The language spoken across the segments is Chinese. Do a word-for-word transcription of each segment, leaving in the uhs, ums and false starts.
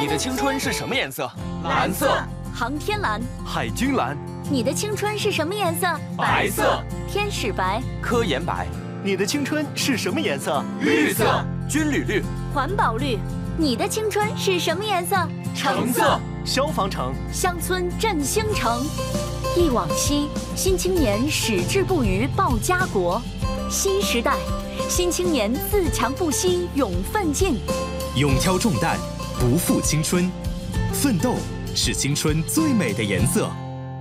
你的青春是什么颜色？ 蓝色。 航天蓝。 海军蓝。 你的青春是什么颜色？ 白色。 天使白。 科研白。 你的青春是什么颜色？ 绿色。 军旅绿。 环保绿。你的青春是什么颜色？ 橙色。 消防橙。 乡村振兴城。忆往昔，新青年矢志不渝报家国。新时代，新青年自强不息勇奋进。 勇挑重担，不负青春。奋斗是青春最美的颜色。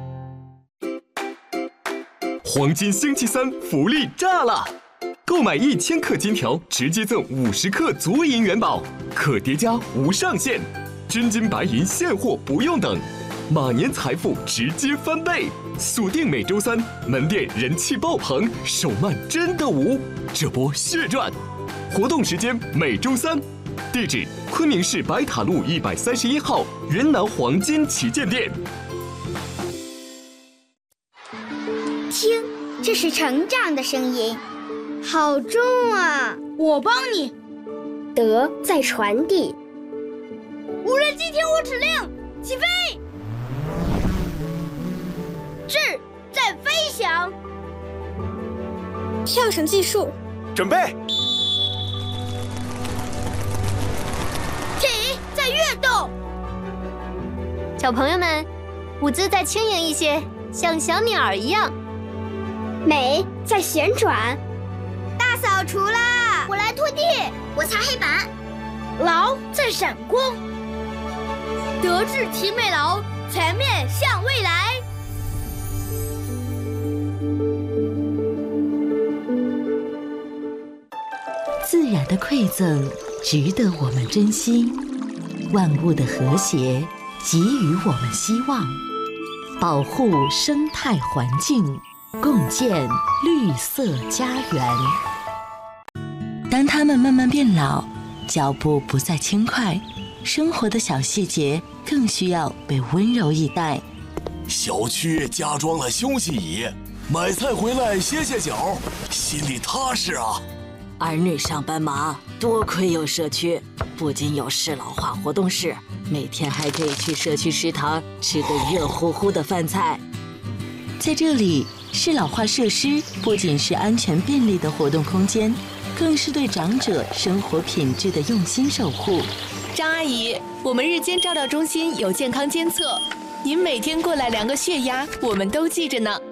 黄金星期三福利炸了！购买一千克金条，直接赠五十克足银元宝，可叠加无上限。真金白银现货不用等，马年财富直接翻倍。锁定每周三，门店人气爆棚，手慢真的无，这波血赚！活动时间每周三，地址昆明市白塔路一百三十一号云南黄金旗舰店。 听，这是成长的声音，好重啊！ 我帮你。 德在传递。 无人机听我指令，起飞！智在飞翔。 跳绳技术， 准备。 体在跃动。 小朋友们，舞姿再轻盈一些，像小鸟儿一样。 美在旋转。 大扫除啦！ 我来拖地，我擦黑板。 劳在闪光。德智体美劳，全面向未来。 自然的馈赠值得我们珍惜，万物的和谐给予我们希望，保护生态环境，共建绿色家园。当他们慢慢变老，脚步不再轻快，生活的小细节更需要被温柔以待。 小区加装了休息椅，买菜回来歇歇脚，心里踏实啊。 儿女上班忙，多亏有社区，不仅有适老化活动室，每天还可以去社区食堂吃个热乎乎的饭菜。在这里，适老化设施不仅是安全便利的活动空间，更是对长者生活品质的用心守护。 张阿姨，我们日间照料中心有健康监测，您每天过来量个血压，我们都记着呢。